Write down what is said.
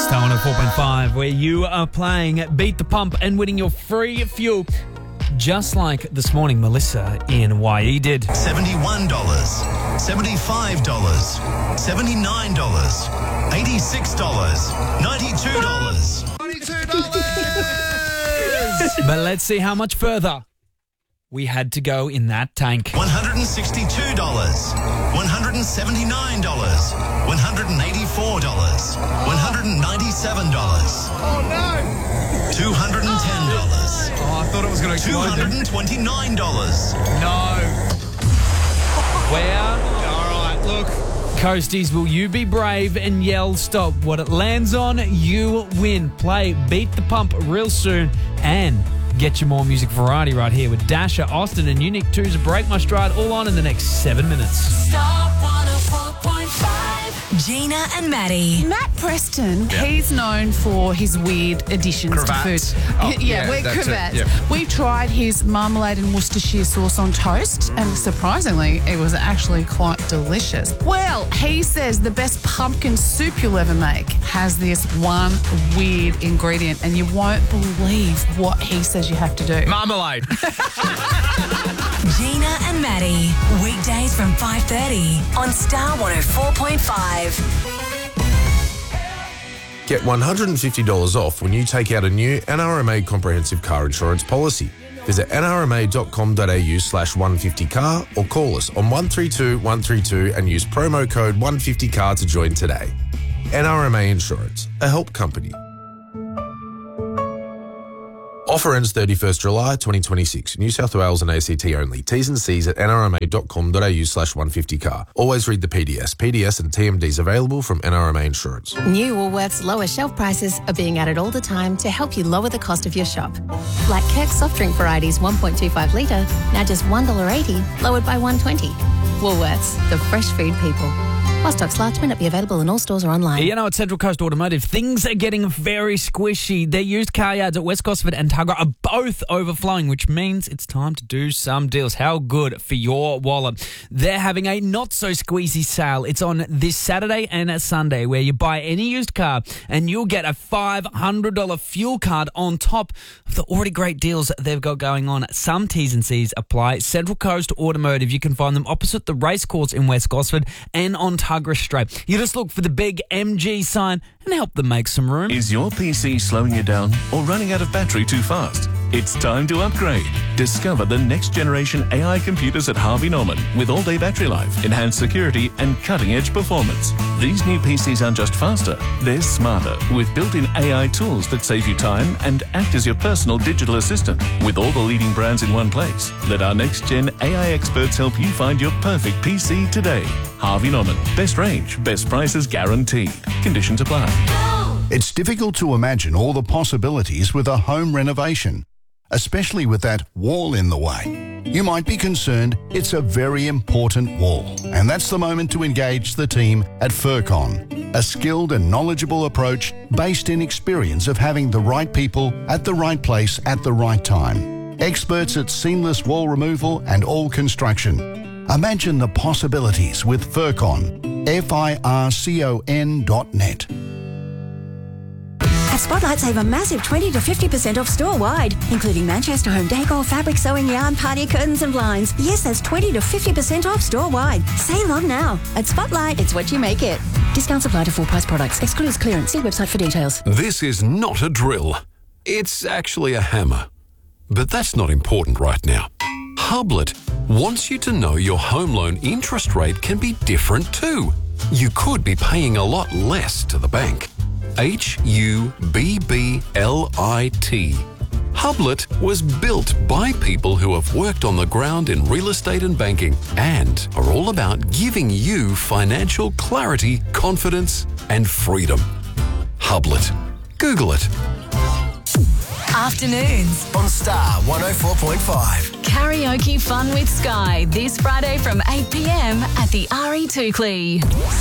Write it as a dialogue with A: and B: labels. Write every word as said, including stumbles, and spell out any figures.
A: Star one oh four point five, where you are playing Beat the Pump and winning your free fuel. Just like this morning, Melissa in Y E did.
B: seventy-one dollars, seventy-five dollars, seventy-nine dollars, eighty-six dollars, ninety-two dollars. ninety-two dollars!
A: But let's see how much further we had to go in that tank.
B: one hundred sixty-two dollars, one hundred seventy-nine dollars, one hundred eighty-four dollars, one hundred ninety-seven dollars.
C: Oh, no.
B: two hundred ten dollars.
C: Oh, I thought it was going to
B: two
C: explode then.
B: hundred twenty-nine dollars.
C: No.
A: Where?
C: All right, look.
A: Coasties, will you be brave and yell stop? What it lands on, you win. Play Beat the Pump real soon and get your more music variety right here with Dasher, Austin and Unique two's Break My Stride, all on in the next seven minutes.
D: Star one oh four point five. Gina and Maddie.
E: Matt Preston, he's known for his weird additions
C: Cravats.
E: to food.
C: Oh,
E: yeah,
C: yeah,
E: we're
C: that's it,
E: cravats.
C: yeah.
E: We've tried his marmalade and Worcestershire sauce on toast, and surprisingly, it was actually quite delicious. Well, he says the best pumpkin soup you'll ever make has this one weird ingredient, and you won't believe what he says you have to do.
C: Marmalade.
D: Gina and Maddie. Weekdays from five thirty on Star one oh four point five.
F: Get one hundred fifty dollars off when you take out a new N R M A comprehensive car insurance policy. Visit nrma.com.au slash 150car or call us on one three two one three two and use promo code one fifty car to join today. N R M A Insurance, a help company. Offer ends thirty-first July twenty twenty-six. New South Wales and A C T only. T's and C's at nrma.com.au slash 150car. Always read the P D S. P D S and T M Ds available from N R M A Insurance.
G: New Woolworths lower shelf prices are being added all the time to help you lower the cost of your shop. Like Kirk soft drink varieties one point two five litre, now just one dollar eighty, lowered by one dollar twenty. Woolworths, the fresh food people. While stocks last, may not be available in all stores or online.
A: You know, at Central Coast Automotive, things are getting very squishy. Their used car yards at West Gosford and Tuggerah are both overflowing, which means it's time to do some deals. How good for your wallet. They're having a not-so-squeezy sale. It's on this Saturday and a Sunday, where you buy any used car and you'll get a five hundred dollars fuel card on top of the already great deals they've got going on. Some T's and C's apply. Central Coast Automotive, you can find them opposite the racecourse in West Gosford and on Tuggerah Straight. You just look for the big M G sign and help them make some room.
H: Is your P C slowing you down or running out of battery too fast? It's time to upgrade. Discover the next generation A I computers at Harvey Norman with all-day battery life, enhanced security and cutting-edge performance. These new P Cs aren't just faster, they're smarter with built-in A I tools that save you time and act as your personal digital assistant. With all the leading brands in one place, let our next-gen A I experts help you find your perfect P C today. Harvey Norman. Best range, best prices guaranteed. Conditions apply.
I: It's difficult to imagine all the possibilities with a home renovation, especially with that wall in the way. You might be concerned it's a very important wall, and that's the moment to engage the team at Furcon, a skilled and knowledgeable approach based in experience of having the right people at the right place at the right time. Experts at seamless wall removal and all construction. Imagine the possibilities with Furcon, F I R C O N dot net.
J: At Spotlight, save a massive twenty to fifty percent off store-wide, including Manchester home decor, fabric, sewing, yarn, party curtains and blinds. Yes, that's twenty to fifty percent off store-wide. Save on now. At Spotlight, it's what you make it. Discounts apply to full-price products. Excludes clearance. See website for details.
K: This is not a drill. It's actually a hammer. But that's not important right now. Hublet wants you to know your home loan interest rate can be different too. You could be paying a lot less to the bank. H U B B L I T. Hublet was built by people who have worked on the ground in real estate and banking and are all about giving you financial clarity, confidence, and freedom. Hublet. Google it.
D: Afternoons.
B: On Star one oh four point five.
D: Karaoke fun with Sky this Friday from eight p m at the R E Toukley.